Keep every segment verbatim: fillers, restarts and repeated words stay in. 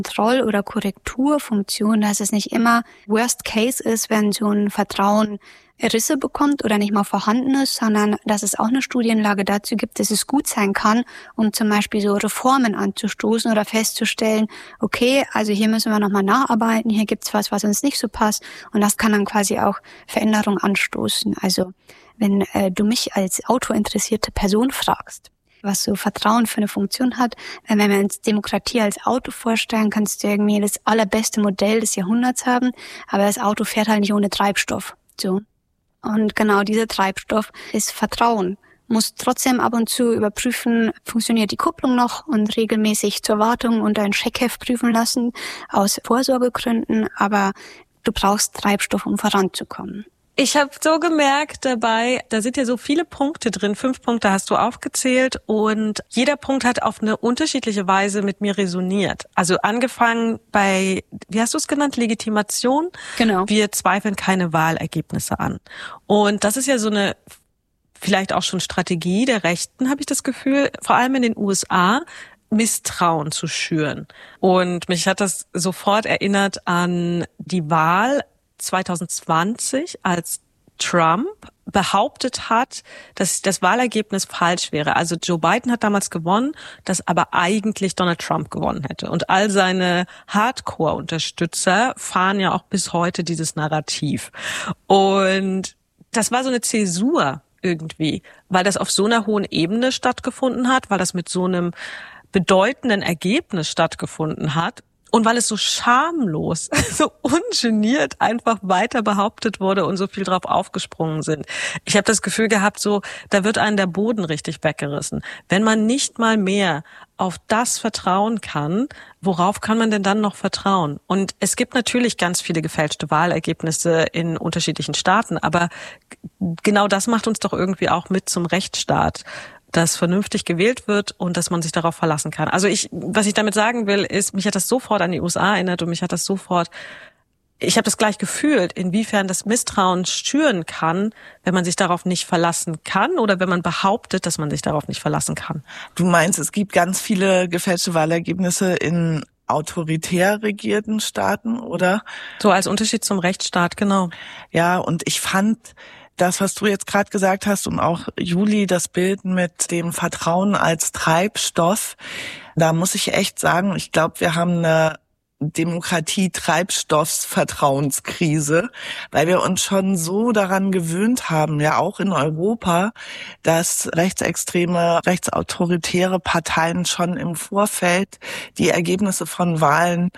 Kontroll- oder Korrekturfunktion, dass es nicht immer Worst Case ist, wenn so ein Vertrauen Risse bekommt oder nicht mal vorhanden ist, sondern dass es auch eine Studienlage dazu gibt, dass es gut sein kann, um zum Beispiel so Reformen anzustoßen oder festzustellen, okay, also hier müssen wir nochmal nacharbeiten, hier gibt's was, was uns nicht so passt, und das kann dann quasi auch Veränderung anstoßen. Also wenn äh, du mich als autointeressierte Person fragst, was so Vertrauen für eine Funktion hat. Wenn wir uns Demokratie als Auto vorstellen, kannst du irgendwie das allerbeste Modell des Jahrhunderts haben, aber das Auto fährt halt nicht ohne Treibstoff. So. Und genau dieser Treibstoff ist Vertrauen. Muss trotzdem ab und zu überprüfen, funktioniert die Kupplung noch, und regelmäßig zur Wartung und ein Scheckheft prüfen lassen, aus Vorsorgegründen, aber du brauchst Treibstoff, um voranzukommen. Ich habe so gemerkt dabei, da sind ja so viele Punkte drin. Fünf Punkte hast du aufgezählt, und jeder Punkt hat auf eine unterschiedliche Weise mit mir resoniert. Also angefangen bei, wie hast du es genannt, Legitimation? Genau. Wir zweifeln keine Wahlergebnisse an. Und das ist ja so eine vielleicht auch schon Strategie der Rechten, habe ich das Gefühl, vor allem in den U S A, Misstrauen zu schüren. Und mich hat das sofort erinnert an die Wahl zwanzig zwanzig, als Trump behauptet hat, dass das Wahlergebnis falsch wäre. Also Joe Biden hat damals gewonnen, dass aber eigentlich Donald Trump gewonnen hätte. Und all seine Hardcore-Unterstützer fahren ja auch bis heute dieses Narrativ. Und das war so eine Zäsur irgendwie, weil das auf so einer hohen Ebene stattgefunden hat, weil das mit so einem bedeutenden Ergebnis stattgefunden hat. Und weil es so schamlos, so ungeniert einfach weiter behauptet wurde und so viel drauf aufgesprungen sind. Ich habe das Gefühl gehabt, so da wird einem der Boden richtig weggerissen. Wenn man nicht mal mehr auf das vertrauen kann, worauf kann man denn dann noch vertrauen? Und es gibt natürlich ganz viele gefälschte Wahlergebnisse in unterschiedlichen Staaten, aber genau das macht uns doch irgendwie auch mit zum Rechtsstaat, dass vernünftig gewählt wird und dass man sich darauf verlassen kann. Also ich, was ich damit sagen will, ist, mich hat das sofort an die U S A erinnert, und mich hat das sofort, ich habe das gleich gefühlt, inwiefern das Misstrauen schüren kann, wenn man sich darauf nicht verlassen kann oder wenn man behauptet, dass man sich darauf nicht verlassen kann. Du meinst, es gibt ganz viele gefälschte Wahlergebnisse in autoritär regierten Staaten, oder? So als Unterschied zum Rechtsstaat, genau. Ja, und ich fand das, was du jetzt gerade gesagt hast, und auch Juli, das Bild mit dem Vertrauen als Treibstoff, da muss ich echt sagen, ich glaube, wir haben eine Demokratie-Treibstoffsvertrauenskrise, weil wir uns schon so daran gewöhnt haben, ja auch in Europa, dass rechtsextreme, rechtsautoritäre Parteien schon im Vorfeld die Ergebnisse von Wahlen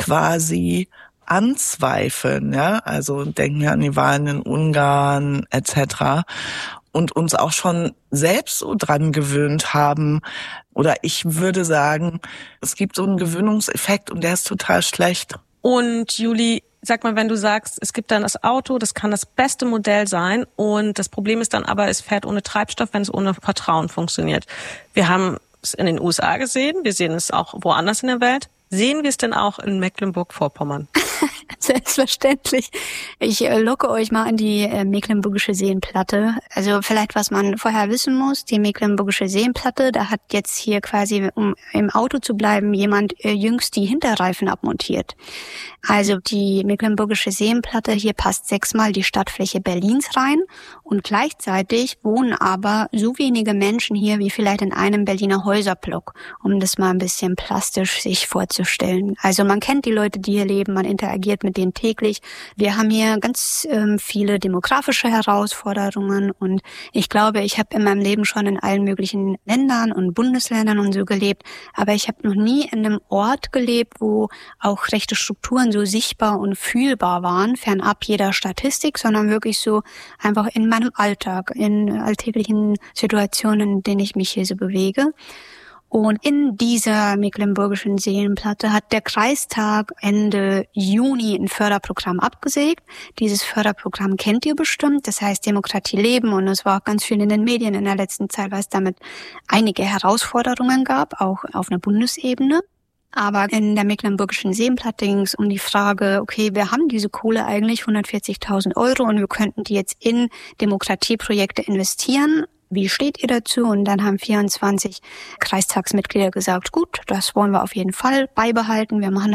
quasi anzweifeln, ja, also denken wir an die Wahlen in Ungarn et cetera, und uns auch schon selbst so dran gewöhnt haben, oder ich würde sagen, es gibt so einen Gewöhnungseffekt, und der ist total schlecht. Und Juli, sag mal, wenn du sagst, es gibt dann das Auto, das kann das beste Modell sein, und das Problem ist dann aber, es fährt ohne Treibstoff, wenn es ohne Vertrauen funktioniert. Wir haben es in den U S A gesehen, wir sehen es auch woanders in der Welt. Sehen wir es denn auch in Mecklenburg-Vorpommern? Selbstverständlich. Ich äh, locke euch mal an die äh, Mecklenburgische Seenplatte. Also vielleicht, was man vorher wissen muss, die Mecklenburgische Seenplatte, da hat jetzt hier quasi, um im Auto zu bleiben, jemand äh, jüngst die Hinterreifen abmontiert. Also die Mecklenburgische Seenplatte, hier passt sechsmal die Stadtfläche Berlins rein, und gleichzeitig wohnen aber so wenige Menschen hier wie vielleicht in einem Berliner Häuserblock, um das mal ein bisschen plastisch sich vorzustellen. Also man kennt die Leute, die hier leben, man interagiert mit denen täglich. Wir haben hier ganz ähm, viele demografische Herausforderungen, und ich glaube, ich habe in meinem Leben schon in allen möglichen Ländern und Bundesländern und so gelebt, aber ich habe noch nie in einem Ort gelebt, wo auch rechte Strukturen so sichtbar und fühlbar waren, fernab jeder Statistik, sondern wirklich so einfach in meinem Alltag, in alltäglichen Situationen, in denen ich mich hier so bewege. Und in dieser Mecklenburgischen Seenplatte hat der Kreistag Ende Juni ein Förderprogramm abgesägt. Dieses Förderprogramm kennt ihr bestimmt, das heißt Demokratie leben, und es war auch ganz viel in den Medien in der letzten Zeit, weil es damit einige Herausforderungen gab, auch auf einer Bundesebene. Aber in der Mecklenburgischen Seenplatte ging es um die Frage, okay, wir haben diese Kohle eigentlich, hundertvierzigtausend Euro, und wir könnten die jetzt in Demokratieprojekte investieren. Wie steht ihr dazu? Und dann haben vierundzwanzig Kreistagsmitglieder gesagt, gut, das wollen wir auf jeden Fall beibehalten. Wir machen